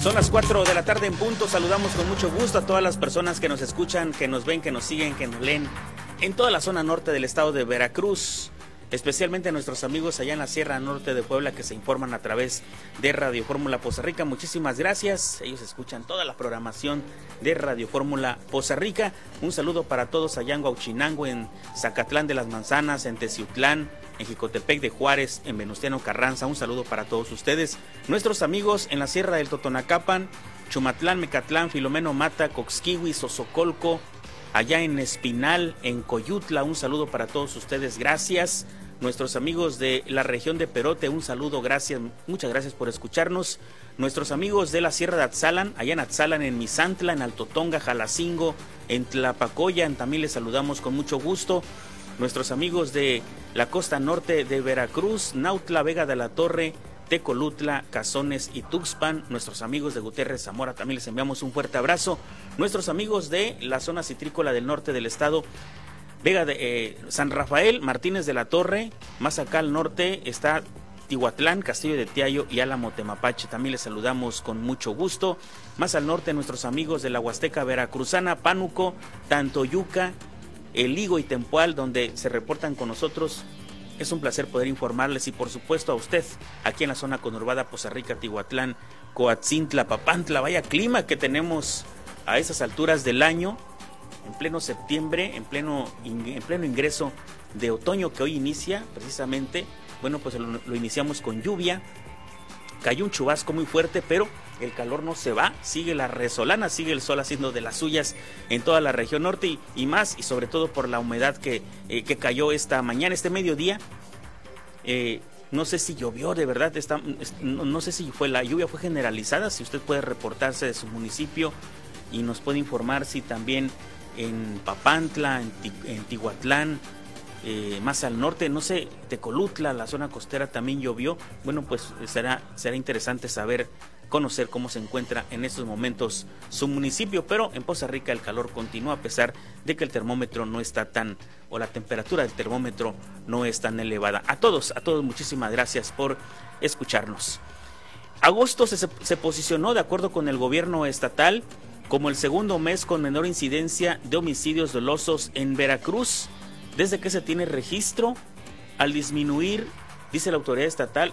Son las 4 de la tarde en punto. Saludamos con mucho gusto a todas las personas que nos escuchan, que nos ven, que nos siguen, que nos leen en toda la zona norte del estado de Veracruz, especialmente a nuestros amigos allá en la Sierra Norte de Puebla que se informan a través de Radio Fórmula Poza Rica. Muchísimas gracias. Ellos escuchan toda la programación de Radio Fórmula Poza Rica. Un saludo para todos allá en Huauchinango, en Zacatlán de las Manzanas, en Teciutlán, en Jicotepec de Juárez, en Venustiano Carranza. Un saludo para todos ustedes. Nuestros amigos en la Sierra del Totonacapan, Chumatlán, Mecatlán, Filomeno Mata, Coxquihui, Sosocolco, allá en Espinal, en Coyutla. Un saludo para todos ustedes. Gracias. Nuestros amigos de la región de Perote, un saludo, gracias, muchas gracias por escucharnos. Nuestros amigos de la Sierra de Atzalan, allá en Atzalan, en Misantla, en Altotonga, Jalacingo, en Tlapacoya, también les saludamos con mucho gusto. Nuestros amigos de la costa norte de Veracruz, Nautla, Vega de la Torre, Tecolutla, Cazones y Tuxpan. Nuestros amigos de Gutiérrez Zamora, también les enviamos un fuerte abrazo. Nuestros amigos de la zona citrícola del norte del estado, Vega de San Rafael, Martínez de la Torre. Más acá al norte está Tihuatlán, Castillo de Tiayo y Álamo Temapache. También les saludamos con mucho gusto. Más al norte nuestros amigos de la Huasteca Veracruzana, Pánuco, Tantoyuca, El Higo y Tempual, donde se reportan con nosotros. Es un placer poder informarles y por supuesto a usted aquí en la zona conurbada Poza Rica, Tihuatlán, Coatzintla, Papantla. Vaya clima que tenemos a esas alturas del año, en pleno septiembre, en pleno ingreso de otoño que hoy inicia precisamente. Bueno, pues lo iniciamos con lluvia, cayó un chubasco muy fuerte, pero el calor no se va, sigue la resolana, sigue el sol haciendo de las suyas en toda la región norte y más, y sobre todo por la humedad que cayó esta mañana, este mediodía. No sé si llovió de verdad, no sé si la lluvia fue generalizada, si usted puede reportarse de su municipio y nos puede informar si también en Papantla, en Tihuatlán, más al norte, no sé, Tecolutla, la zona costera también llovió. Bueno, pues será interesante conocer cómo se encuentra en estos momentos su municipio, pero en Poza Rica el calor continúa a pesar de que el termómetro no está o la temperatura del termómetro no es tan elevada. A todos muchísimas gracias por escucharnos. Agosto se posicionó, de acuerdo con el gobierno estatal, como el segundo mes con menor incidencia de homicidios dolosos en Veracruz, desde que se tiene registro, al disminuir, dice la autoridad estatal,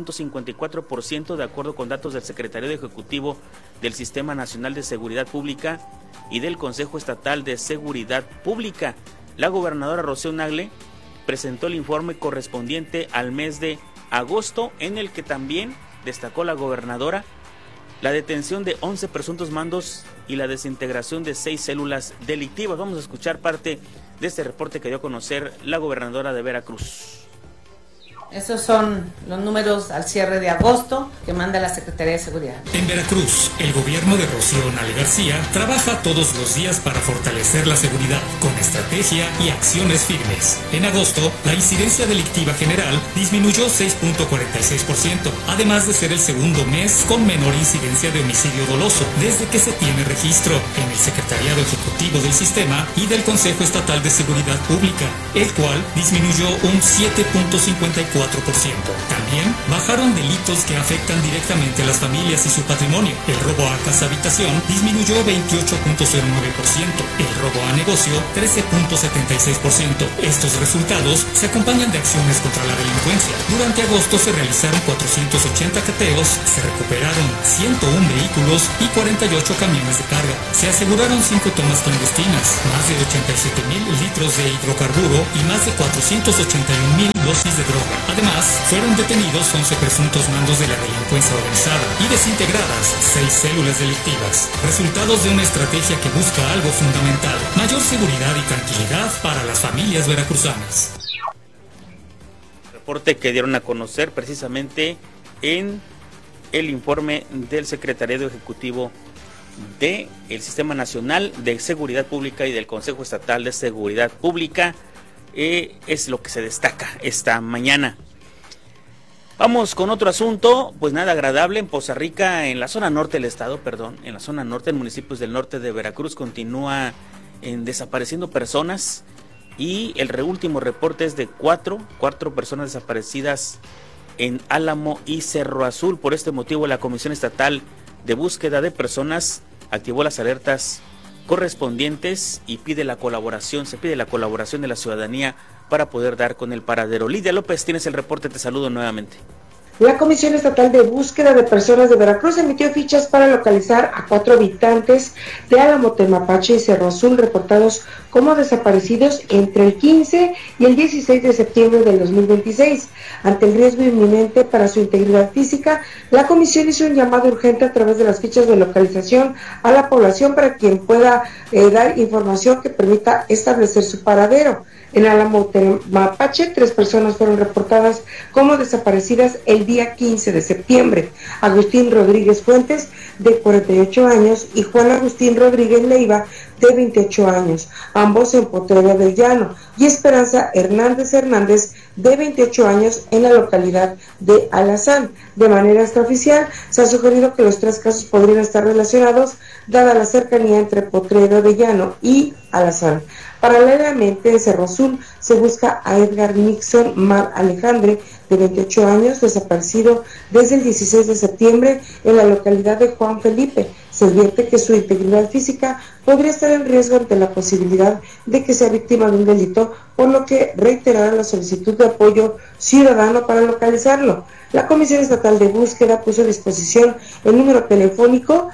7.54%, de acuerdo con datos del Secretariado Ejecutivo del Sistema Nacional de Seguridad Pública y del Consejo Estatal de Seguridad Pública. La gobernadora Rocío Nagle presentó el informe correspondiente al mes de agosto, en el que también destacó la gobernadora la detención de 11 presuntos mandos y la desintegración de 6 células delictivas. Vamos a escuchar parte de este reporte que dio a conocer la gobernadora de Veracruz. Esos son los números al cierre de agosto que manda la Secretaría de Seguridad. En Veracruz, el gobierno de Rocío Nagle García trabaja todos los días para fortalecer la seguridad con estrategia y acciones firmes. En agosto, la incidencia delictiva general disminuyó 6.46%, además de ser el segundo mes con menor incidencia de homicidio doloso desde que se tiene registro en el Secretariado Ejecutivo del Sistema y del Consejo Estatal de Seguridad Pública, el cual disminuyó un 7.54%. También bajaron delitos que afectan directamente a las familias y su patrimonio. El robo a casa-habitación disminuyó 28.09%, el robo a negocio 13.76%. Estos resultados se acompañan de acciones contra la delincuencia. Durante agosto se realizaron 480 cateos, se recuperaron 101 vehículos y 48 camiones de carga. Se aseguraron 5 tomas clandestinas, más de 87,000 litros de hidrocarburo y más de 481,000 dosis de droga. Además, fueron detenidos 11 presuntos mandos de la delincuencia organizada y desintegradas 6 células delictivas, resultados de una estrategia que busca algo fundamental: mayor seguridad y tranquilidad para las familias veracruzanas. Reporte que dieron a conocer precisamente en el informe del Secretariado Ejecutivo del Sistema Nacional de Seguridad Pública y del Consejo Estatal de Seguridad Pública. Es lo que se destaca esta mañana. Vamos con otro asunto, pues nada agradable en Poza Rica, en la zona norte del estado, en la zona norte, en municipios del norte de Veracruz, continúa desapareciendo personas y el último reporte es de cuatro personas desaparecidas en Álamo y Cerro Azul. Por este motivo, la Comisión Estatal de Búsqueda de Personas activó las alertas correspondientes y se pide la colaboración de la ciudadanía para poder dar con el paradero. Lidia López, tienes el reporte, te saludo nuevamente. La Comisión Estatal de Búsqueda de Personas de Veracruz emitió fichas para localizar a 4 habitantes de Álamo, Temapache y Cerro Azul reportados como desaparecidos entre el 15 y el 16 de septiembre del 2026. Ante el riesgo inminente para su integridad física, la Comisión hizo un llamado urgente a través de las fichas de localización a la población para quien pueda dar información que permita establecer su paradero. En Álamo, Temapache, 3 personas fueron reportadas como desaparecidas el día 15 de septiembre. Agustín Rodríguez Fuentes, de 48 años, y Juan Agustín Rodríguez Leiva, de 28 años, ambos en Potrero del Llano, y Esperanza Hernández, de 28 años, en la localidad de Alazán. De manera extraoficial, se ha sugerido que los 3 casos podrían estar relacionados, dada la cercanía entre Potrero del Llano y Alazán. Paralelamente, en Cerro Azul se busca a Edgar Nixon Mar Alejandre, de 28 años, desaparecido desde el 16 de septiembre en la localidad de Juan Felipe. Se advierte que su integridad física podría estar en riesgo ante la posibilidad de que sea víctima de un delito, por lo que reiterará la solicitud de apoyo ciudadano para localizarlo. La Comisión Estatal de Búsqueda puso a disposición el número telefónico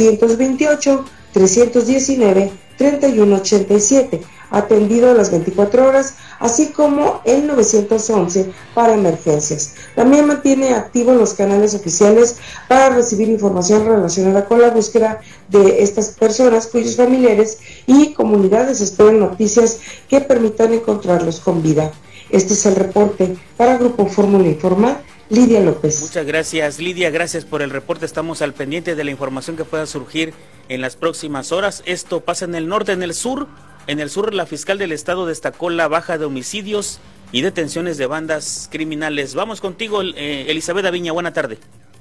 228-319-3187, atendido a las 24 horas, así como el 911 para emergencias. También mantiene activos los canales oficiales para recibir información relacionada con la búsqueda de estas personas cuyos familiares y comunidades esperan noticias que permitan encontrarlos con vida. Este es el reporte para Grupo Fórmula Informal. Lidia López. Muchas gracias, Lidia, gracias por el reporte. Estamos al pendiente de la información que pueda surgir en las próximas horas. Esto pasa en el norte, en el sur. En el sur, la fiscal del estado destacó la baja de homicidios y detenciones de bandas criminales. Vamos contigo, Elizabeth Aviña, buena tarde.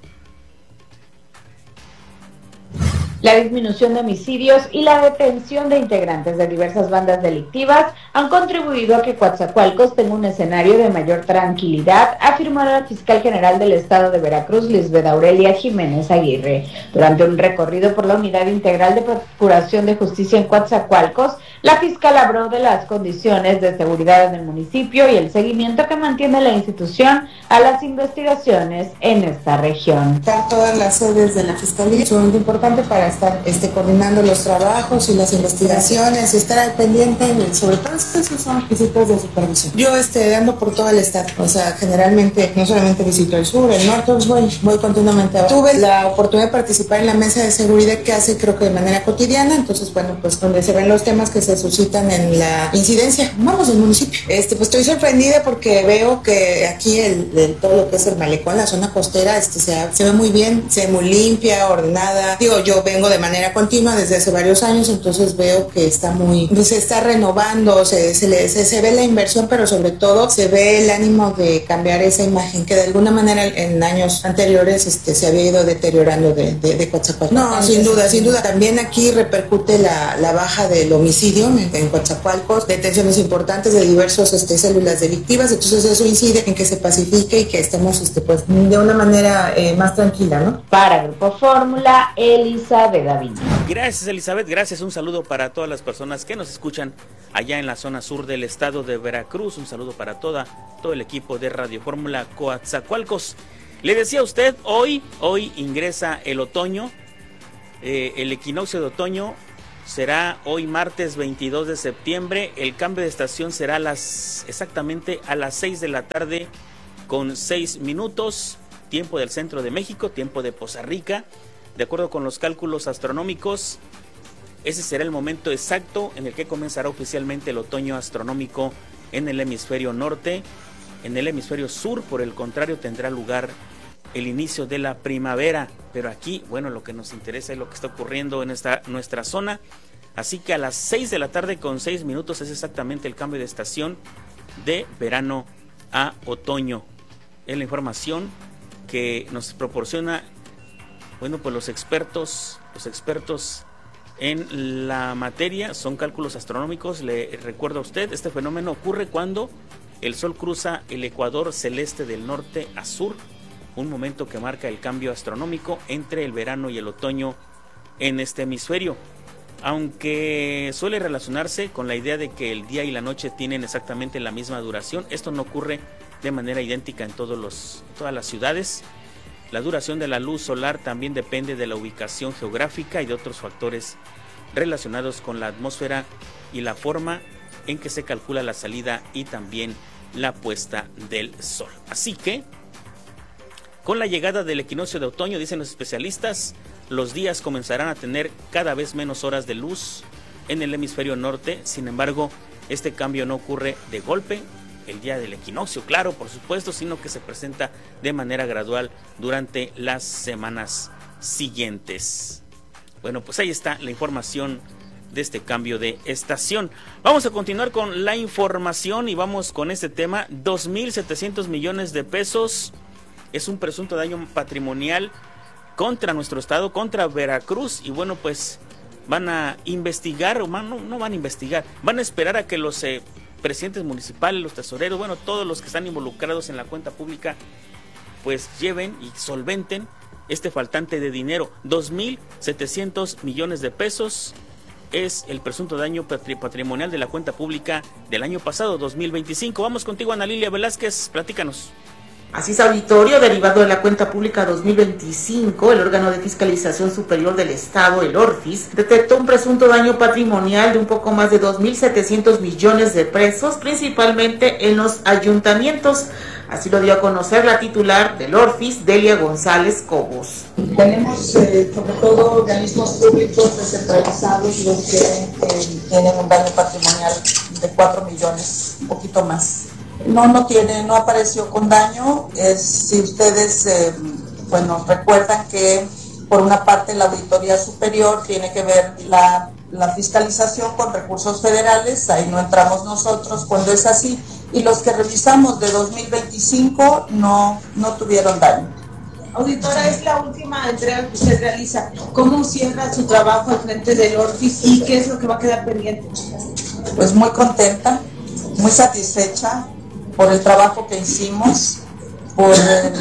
La disminución de homicidios y la detención de integrantes de diversas bandas delictivas han contribuido a que Coatzacoalcos tenga un escenario de mayor tranquilidad, afirmó la fiscal general del estado de Veracruz, Lisbeth Aurelia Jiménez Aguirre. Durante un recorrido por la Unidad Integral de Procuración de Justicia en Coatzacoalcos, la fiscal habló de las condiciones de seguridad en el municipio y el seguimiento que mantiene la institución a las investigaciones en esta región. Todas las sedes de la fiscalía son muy importantes para estar coordinando los trabajos y las investigaciones y estar al pendiente, sobre todo esos son visitas de supervisión. Yo ando por todo el estado, o sea, generalmente no solamente visito el sur, el norte, pues voy continuamente. Tuve la oportunidad de participar en la mesa de seguridad que hace, creo que de manera cotidiana, entonces bueno, pues donde se ven los temas que se suscitan en la incidencia, vamos, del municipio. Pues estoy sorprendida porque veo que aquí todo lo que es el malecón, la zona costera, se ve muy bien, se ve muy limpia, ordenada. Digo, yo vengo de manera continua desde hace varios años, entonces veo que se está renovando, se ve la inversión, pero sobre todo se ve el ánimo de cambiar esa imagen que de alguna manera en años anteriores se había ido deteriorando de Coatzacoalcos. No, sin duda. También aquí repercute la baja del homicidio en Coatzacoalcos, detenciones importantes de diversas células delictivas, entonces eso incide en que se pacifique y que estemos pues de una manera más tranquila, ¿no? Para Grupo Fórmula, Elizabeth Aviña. Gracias, Elizabeth, gracias. Un saludo para todas las personas que nos escuchan allá en la zona sur del estado de Veracruz. Un saludo para todo el equipo de Radio Fórmula Coatzacoalcos. Le decía a usted, hoy ingresa el otoño, el equinoccio de otoño será hoy martes 22 de septiembre. El cambio de estación será exactamente a las 6 de la tarde con 6 minutos, tiempo del centro de México, tiempo de Poza Rica. De acuerdo con los cálculos astronómicos, ese será el momento exacto en el que comenzará oficialmente el otoño astronómico en el hemisferio norte. En el hemisferio sur, por el contrario, tendrá lugar el inicio de la primavera. Pero aquí, bueno, lo que nos interesa es lo que está ocurriendo en nuestra zona. Así que a las 6 de la tarde con 6 minutos es exactamente el cambio de estación de verano a otoño. Es la información que nos proporciona, bueno, pues los expertos en la materia. Son cálculos astronómicos. Le recuerdo a usted, este fenómeno ocurre cuando el Sol cruza el ecuador celeste del norte a sur, un momento que marca el cambio astronómico entre el verano y el otoño en este hemisferio. Aunque suele relacionarse con la idea de que el día y la noche tienen exactamente la misma duración, esto no ocurre de manera idéntica en todas las ciudades. La duración de la luz solar también depende de la ubicación geográfica y de otros factores relacionados con la atmósfera y la forma en que se calcula la salida y también la puesta del sol. Así que, con la llegada del equinoccio de otoño, dicen los especialistas, los días comenzarán a tener cada vez menos horas de luz en el hemisferio norte. Sin embargo, este cambio no ocurre de golpe el día del equinoccio, claro, por supuesto, sino que se presenta de manera gradual durante las semanas siguientes. Bueno, pues ahí está la información de este cambio de estación. Vamos a continuar con la información y vamos con este tema. 2.700 millones de pesos es un presunto daño patrimonial contra nuestro estado, contra Veracruz, y bueno, pues van a investigar, o no van a investigar, van a esperar a que los presidentes municipales, los tesoreros, bueno, todos los que están involucrados en la cuenta pública, pues lleven y solventen este faltante de dinero. 2.700 millones de pesos es el presunto daño patrimonial de la cuenta pública del año pasado, 2025. Vamos contigo, Ana Lilia Velázquez, platícanos. Así es, auditorio, derivado de la cuenta pública 2025, el órgano de fiscalización superior del Estado, el ORFIS, detectó un presunto daño patrimonial de un poco más de 2.700 millones de pesos, principalmente en los ayuntamientos. Así lo dio a conocer la titular del ORFIS, Delia González Cobos. Tenemos sobre todo organismos públicos descentralizados los que tienen un daño patrimonial de 4 millones, un poquito más. No apareció con daño. Si ustedes recuerdan que por una parte la auditoría superior tiene que ver la fiscalización con recursos federales, ahí no entramos nosotros cuando es así, y los que revisamos de 2025 no tuvieron daño. Auditora, es la última entrega que usted realiza. ¿Cómo cierra su trabajo al frente del ORFIS y qué es lo que va a quedar pendiente? Pues muy contenta, muy satisfecha por el trabajo que hicimos, por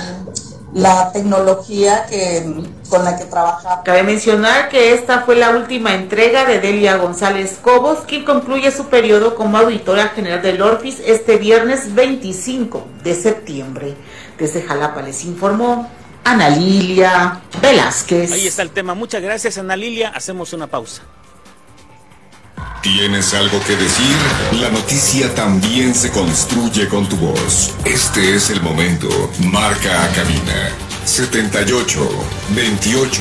la tecnología con la que trabajamos. Cabe mencionar que esta fue la última entrega de Delia González Cobos, quien concluye su periodo como auditora general del ORFIS este viernes 25 de septiembre. Desde Jalapa les informó Ana Lilia Velázquez. Ahí está el tema. Muchas gracias, Ana Lilia. Hacemos una pausa. ¿Tienes algo que decir? La noticia también se construye con tu voz. Este es el momento. Marca a cabina 78 28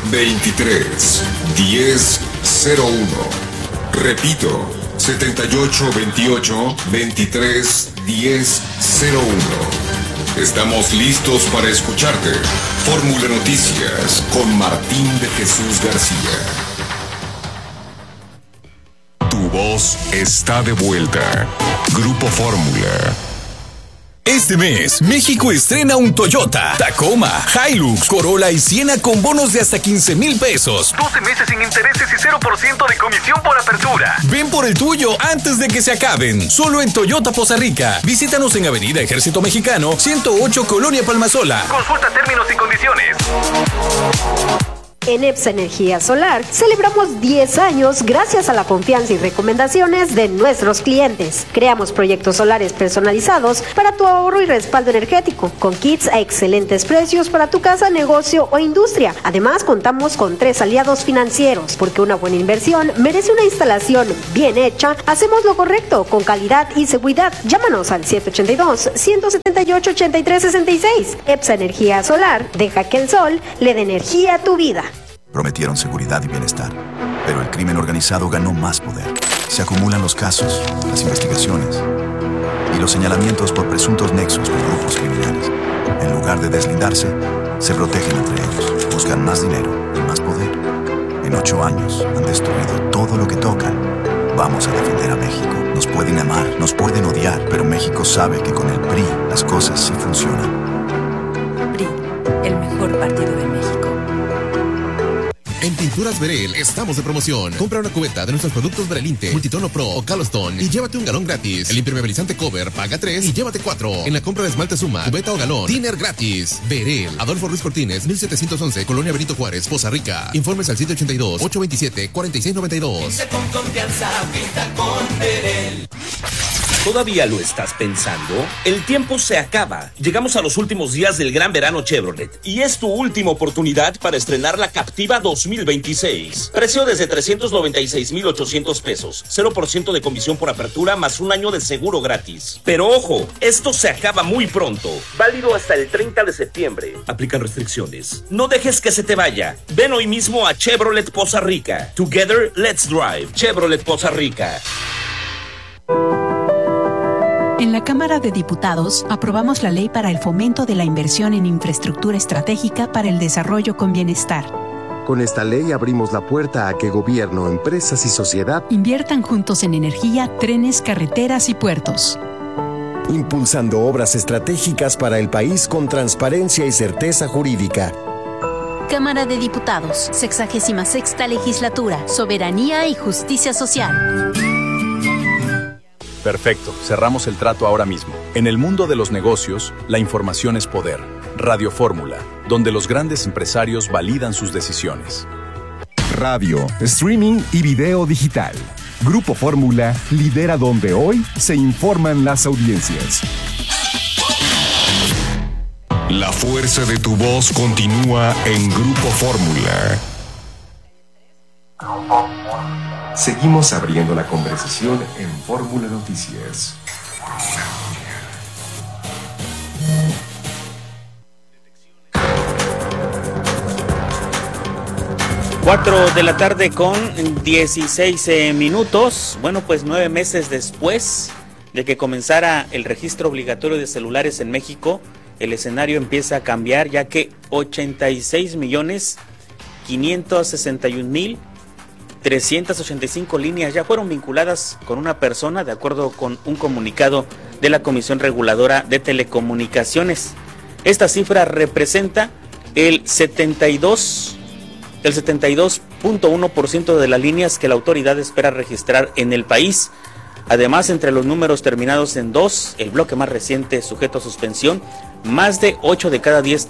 23 10 01. Repito, 78 28 23 10 01. Estamos listos para escucharte. Fórmula Noticias con Martín de Jesús García. Tu voz está de vuelta. Grupo Fórmula. Este mes, México estrena un Toyota, Tacoma, Hilux, Corolla y Siena con bonos de hasta 15,000 pesos. 12 meses sin intereses y 0% de comisión por apertura. Ven por el tuyo antes de que se acaben. Solo en Toyota Poza Rica. Visítanos en Avenida Ejército Mexicano, 108, Colonia Palmasola. Consulta términos y condiciones. En EPSA Energía Solar celebramos 10 años gracias a la confianza y recomendaciones de nuestros clientes. Creamos proyectos solares personalizados para tu ahorro y respaldo energético, con kits a excelentes precios para tu casa, negocio o industria. Además, contamos con 3 aliados financieros, porque una buena inversión merece una instalación bien hecha. Hacemos lo correcto, con calidad y seguridad. Llámanos al 782-178-8366. EPSA Energía Solar, deja que el sol le dé energía a tu vida. Prometieron seguridad y bienestar, pero el crimen organizado ganó más poder. Se acumulan los casos, las investigaciones y los señalamientos por presuntos nexos con grupos criminales. En lugar de deslindarse, se protegen entre ellos, buscan más dinero y más poder. En 8 años han destruido todo lo que tocan. Vamos a defender a México. Nos pueden amar, nos pueden odiar, pero México sabe que con el PRI las cosas sí funcionan. PRI, el mejor partido de México. En Pinturas Verel estamos de promoción. Compra una cubeta de nuestros productos Verelinte, Multitono Pro o Calostone y llévate un galón gratis. El impermeabilizante Cover paga 3 y llévate 4. En la compra de esmalte Suma, cubeta o galón, dinner gratis. Verel, Adolfo Ruiz Cortines, 1711, Colonia Benito Juárez, Poza Rica. Informes al 782-827-4692. Pinta con confianza, pinta con Verel. ¿Todavía lo estás pensando? El tiempo se acaba. Llegamos a los últimos días del gran verano Chevrolet y es tu última oportunidad para estrenar la Captiva 2026. Precio desde 396,800 pesos. 0% de comisión por apertura más un año de seguro gratis. Pero ojo, esto se acaba muy pronto. Válido hasta el 30 de septiembre. Aplican restricciones. No dejes que se te vaya. Ven hoy mismo a Chevrolet Poza Rica. Together, let's drive. Chevrolet Poza Rica. En la Cámara de Diputados aprobamos la ley para el fomento de la inversión en infraestructura estratégica para el desarrollo con bienestar. Con esta ley abrimos la puerta a que gobierno, empresas y sociedad inviertan juntos en energía, trenes, carreteras y puertos. Impulsando obras estratégicas para el país con transparencia y certeza jurídica. Cámara de Diputados, 66ª Legislatura, Soberanía y Justicia Social. Perfecto, cerramos el trato ahora mismo. En el mundo de los negocios, la información es poder. Radio Fórmula, donde los grandes empresarios validan sus decisiones. Radio, streaming y video digital. Grupo Fórmula lidera donde hoy se informan las audiencias. La fuerza de tu voz continúa en Grupo Fórmula. Seguimos abriendo la conversación en Fórmula Noticias. 4 de la tarde con 16 minutos. Bueno, pues 9 meses después de que comenzara el registro obligatorio de celulares en México, el escenario empieza a cambiar, ya que 86,561,385 líneas ya fueron vinculadas con una persona, de acuerdo con un comunicado de la Comisión Reguladora de Telecomunicaciones. Esta cifra representa el 72.1% de las líneas que la autoridad espera registrar en el país. Además, entre los números terminados en 2, el bloque más reciente sujeto a suspensión, más de 8 de cada 10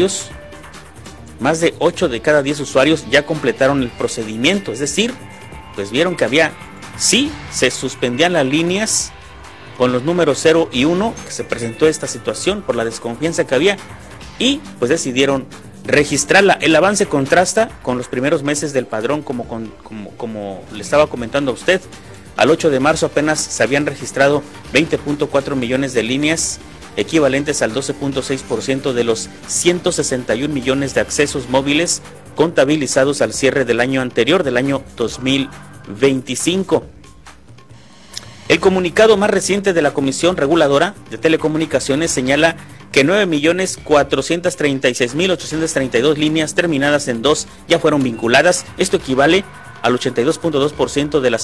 usuarios ya completaron el procedimiento, es decir, pues vieron que se suspendían las líneas con los números 0 y 1, que se presentó esta situación por la desconfianza que había, y pues decidieron registrarla. El avance contrasta con los primeros meses del padrón, como le estaba comentando a usted. Al 8 de marzo apenas se habían registrado 20.4 millones de líneas, equivalentes al 12.6% de los 161 millones de accesos móviles contabilizados al cierre del año anterior, del año 2025. El comunicado más reciente de la Comisión Reguladora de Telecomunicaciones señala que 9.436.832 líneas terminadas en 2 ya fueron vinculadas. Esto equivale al 82.2% de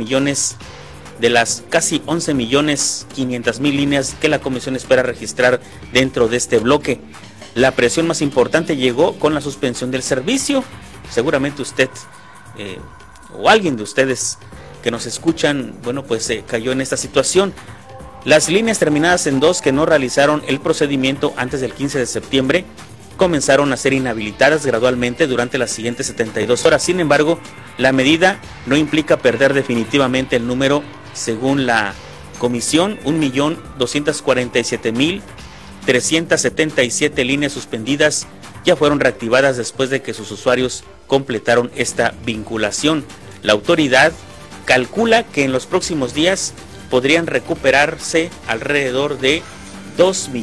las casi 11.500.000 líneas que la Comisión espera registrar dentro de este bloque. La presión más importante llegó con la suspensión del servicio. Seguramente usted o alguien de ustedes que nos escuchan, bueno, pues se cayó en esta situación. Las líneas terminadas en 2 que no realizaron el procedimiento antes del 15 de septiembre comenzaron a ser inhabilitadas gradualmente durante las siguientes 72 horas. Sin embargo, la medida no implica perder definitivamente el número. Según la comisión, 1.247.377 líneas suspendidas ya fueron reactivadas después de que sus usuarios completaron esta vinculación. La autoridad calcula que en los próximos días podrían recuperarse alrededor de 2 millones